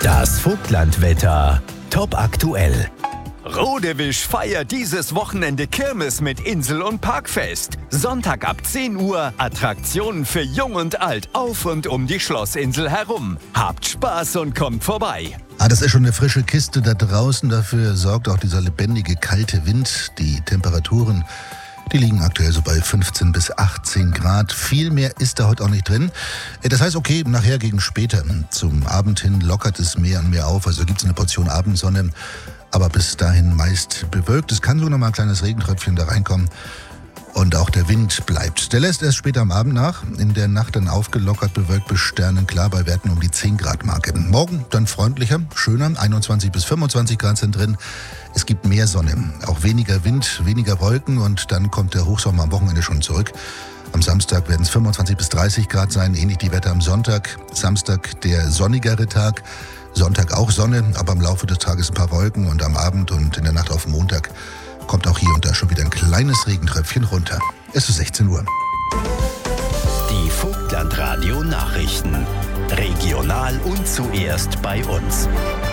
Das Vogtlandwetter top aktuell. Rodewisch feiert dieses Wochenende Kirmes mit Insel- und Parkfest. Sonntag ab 10 Uhr Attraktionen für Jung und Alt auf und um die Schlossinsel herum. Habt Spaß und kommt vorbei. Das ist schon eine frische Kiste da draußen. Dafür sorgt auch dieser lebendige, kalte Wind. Die Temperaturen, die liegen aktuell so bei 15 bis 18 Grad. Viel mehr ist da heute auch nicht drin. Das heißt, okay, nachher gegen später. Zum Abend hin lockert es mehr und mehr auf. Also gibt es eine Portion Abendsonne. Aber bis dahin meist bewölkt. Es kann sogar noch mal ein kleines Regentröpfchen da reinkommen. Und auch der Wind bleibt. Der lässt erst später am Abend nach. In der Nacht dann aufgelockert, bewölkt bis sternenklar bei Werten um die 10 Grad Marke. Morgen dann freundlicher, schöner. 21 bis 25 Grad sind drin. Es gibt mehr Sonne, auch weniger Wind, weniger Wolken. Und dann kommt der Hochsommer am Wochenende schon zurück. Am Samstag werden es 25 bis 30 Grad sein. Ähnlich die Wetter am Sonntag. Samstag der sonnigere Tag. Sonntag auch Sonne, aber im Laufe des Tages ein paar Wolken und am Abend und in der Nacht auf Montag kommt auch hier und da schon wieder ein kleines Regentröpfchen runter. Es ist 16 Uhr. Die Vogtlandradio Nachrichten. Regional und zuerst bei uns.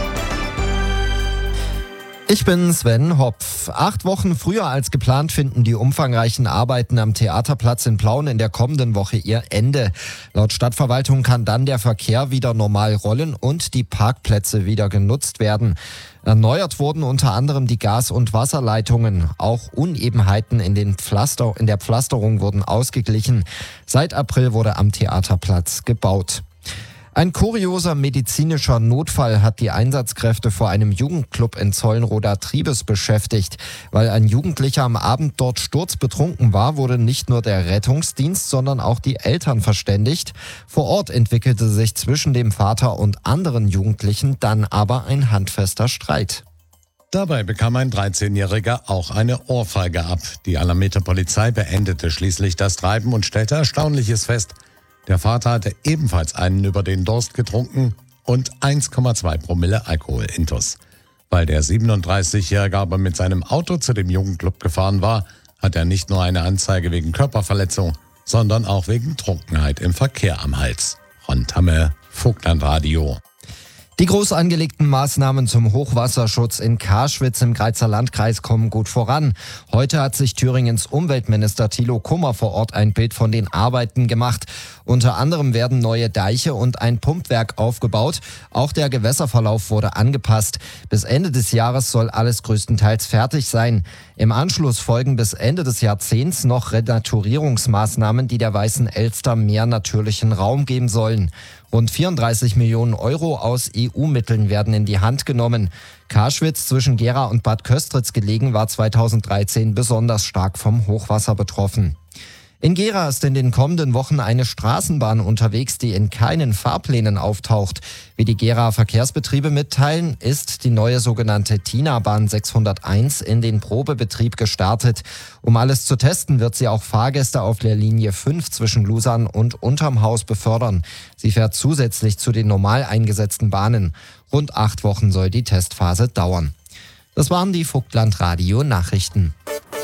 Ich bin Sven Hopf. 8 Wochen früher als geplant finden die umfangreichen Arbeiten am Theaterplatz in Plauen in der kommenden Woche ihr Ende. Laut Stadtverwaltung kann dann der Verkehr wieder normal rollen und die Parkplätze wieder genutzt werden. Erneuert wurden unter anderem die Gas- und Wasserleitungen. Auch Unebenheiten in der Pflasterung wurden ausgeglichen. Seit April wurde am Theaterplatz gebaut. Ein kurioser medizinischer Notfall hat die Einsatzkräfte vor einem Jugendclub in Zollenroda-Triebes beschäftigt. Weil ein Jugendlicher am Abend dort sturzbetrunken war, wurde nicht nur der Rettungsdienst, sondern auch die Eltern verständigt. Vor Ort entwickelte sich zwischen dem Vater und anderen Jugendlichen dann aber ein handfester Streit. Dabei bekam ein 13-Jähriger auch eine Ohrfeige ab. Die Alameda Polizei beendete schließlich das Treiben und stellte Erstaunliches fest. Der Vater hatte ebenfalls einen über den Durst getrunken und 1,2 Promille Alkoholintus. Weil der 37-Jährige aber mit seinem Auto zu dem Jugendclub gefahren war, hat er nicht nur eine Anzeige wegen Körperverletzung, sondern auch wegen Trunkenheit im Verkehr am Hals. Ron Tamme, Vogtlandradio. Die groß angelegten Maßnahmen zum Hochwasserschutz in Karschwitz im Greizer Landkreis kommen gut voran. Heute hat sich Thüringens Umweltminister Thilo Kummer vor Ort ein Bild von den Arbeiten gemacht. Unter anderem werden neue Deiche und ein Pumpwerk aufgebaut. Auch der Gewässerverlauf wurde angepasst. Bis Ende des Jahres soll alles größtenteils fertig sein. Im Anschluss folgen bis Ende des Jahrzehnts noch Renaturierungsmaßnahmen, die der Weißen Elster mehr natürlichen Raum geben sollen. Rund 34 Millionen Euro aus EU-Mitteln werden in die Hand genommen. Karschwitz, zwischen Gera und Bad Köstritz gelegen, war 2013 besonders stark vom Hochwasser betroffen. In Gera ist in den kommenden Wochen eine Straßenbahn unterwegs, die in keinen Fahrplänen auftaucht. Wie die Gera Verkehrsbetriebe mitteilen, ist die neue sogenannte Tina-Bahn 601 in den Probebetrieb gestartet. Um alles zu testen, wird sie auch Fahrgäste auf der Linie 5 zwischen Lusern und Unterm Haus befördern. Sie fährt zusätzlich zu den normal eingesetzten Bahnen. Rund 8 Wochen soll die Testphase dauern. Das waren die Vogtlandradio Nachrichten.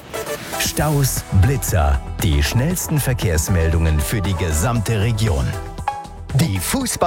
Staus, Blitzer, die schnellsten Verkehrsmeldungen für die gesamte Region. Die Fußball